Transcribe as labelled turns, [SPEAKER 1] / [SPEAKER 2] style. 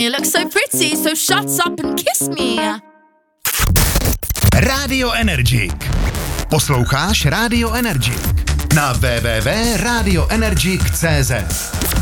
[SPEAKER 1] You look so pretty, so shut up and kiss me.
[SPEAKER 2] Radio Energik. Posloucháš Radio Energik na www.radioenergik.cz.